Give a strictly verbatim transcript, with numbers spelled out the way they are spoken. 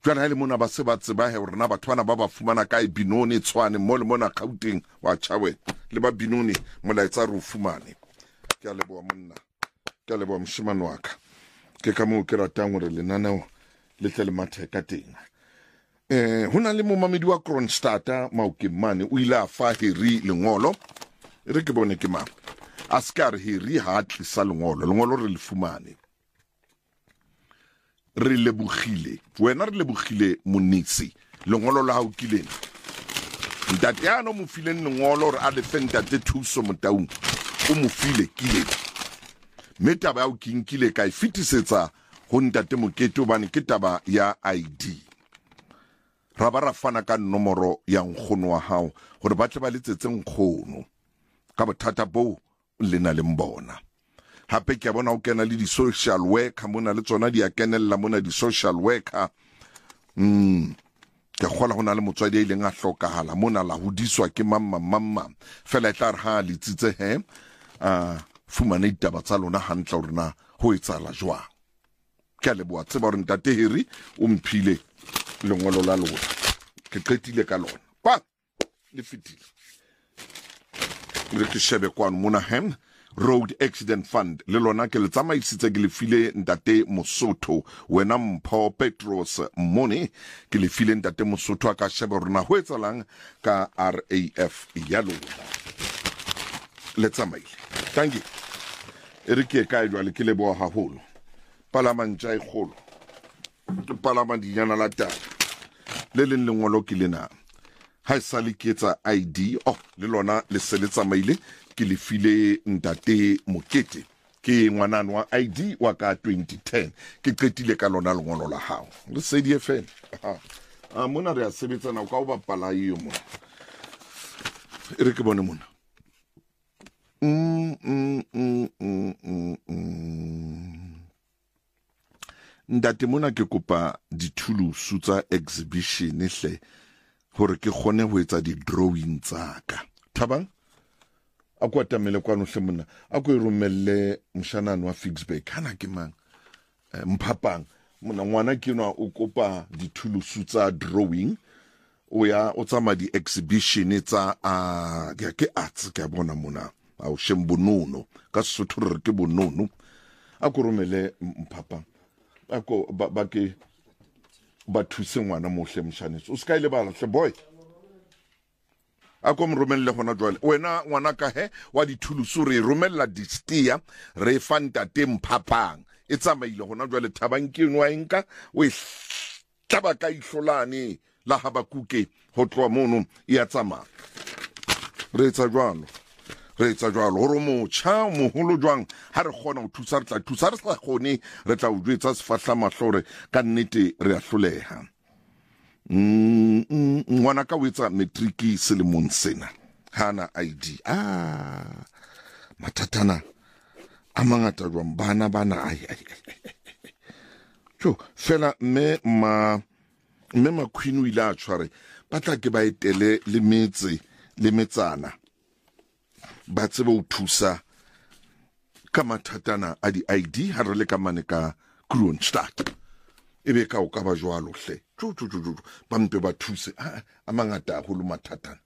jwana ha le mona ba se ba tseba he rena batho bana ba ba fumana kae Binoni Tshwane mo le mona Gauteng wa Chawe le ba Binoni molaetsa re o fumane ke a leboa monna ke a leboa moshimane wa ka ke ka mo ke ratang gore lenaneo le tle le mathe ka teng eh hona le momamedi wa Kronstadt Maokemane o ile a fa Heri lengolo re ke bone ke ma a ska re Heri ha tlisa lengolo lengolo re le fumane re lebogile wena re lebogile monitsi lengolo la hao kileng ntate ya no mo fileng lengolo re a le fentate thuso motaung o mo file kileng meta ba o kinkile ka fitisetsa ho ntate Mokete obane ke taba ya I D ra ba ra fana ka nomoro ya nkgono wa hao gore ba tle ba letsetse nkgono ka bothata bo le na le mbona hape ke bona o kena le di social worker mona le tsona di a kenella mona di social worker mm ke khola hona le motswadi ile nga hlokahala mona la hodiswa ke mamma mamma fela tla re ha le tsitse he a fumane ditaba tsa lona hantle rena ho etsala jwa ke le boa tseba re ntate Heri o mphile lengolo la lona ke qetile ka lona pa le fitile re ke shebe kwa mona hem Road Accident Fund le lona ke le tsamaisitse ke le file ntate Mosotho wena Mpho Petros Mone ke le file ntate Mosotho ka shebe rona ho etsalang ka R A F ya lona le tsamaile tangi ere ke ka idwa le ke le bo haholo parliament ja ikgolo parliament di yana la ta le le lengolo ke lena ha sa le ke tsa I D oh le lona le se le tsamaile ke le file ntate Mokete ke ngwanana wa I D wa ka twenty ten ke qetile ka lona lengolo la hao le se di F N a mona re a sebetsana ka o bapala eo mona ere ke bone mona mm mm mm mm mm ntate mona ke kopa dithulusu tsa exhibition hle hore ke khone ho etsa di drawing tsaka thabang akwa tamele kwano hle mona akwa iromelle mshanana wa Fixback kana ke mang mphapang mona ngwana ke no o kopa dithulusu tsa drawing o ya o tsama di exhibition tsa a ke arts ke bona mona a o shembonono ka Sesotho re ke bonono akwa romele mphapang ako ba ke ba thuse ngwana mo hle mshanetso o ska ile bala hle boy ako mromelle hona jwale wena ngwana ka he wa dithulusu re romella distia re fanta te mphapang e tsamaile hona jwale thabang ke nwa enka o e tlaba ka ihlolane la Habakuke ho tloa mono e a tsamaya re tsa jwalo re tsa jwalo hore motjha moholo jwang ha re kgona ho thusa re tla thusa re sa kgone re tla o jwetsa sefahla mahlore ka nnete re a hloleha mm ngwana ka o etsa matric selemong sena hana I D ah mathatana a mangata jwang bana bana ai ai tjo fela me ma me ma queen o ile a tshware batla ke ba etele le metse le metsana ba tsebe o thusa ka mathatana a di I D ha re le ka mane ka Kronstadt ebe ka o ka ba jwalo hle tju tju tju ba mpe ba thuse a mangata go lo mathatana